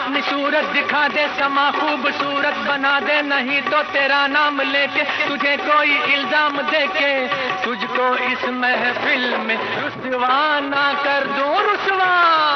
अपनी सूरत दिखा दे, समा खूबसूरत बना दे, नहीं तो तेरा नाम लेके तुझे कोई इल्जाम देके तुझको इस महफिल में रुसवा ना कर दूं रुसवा।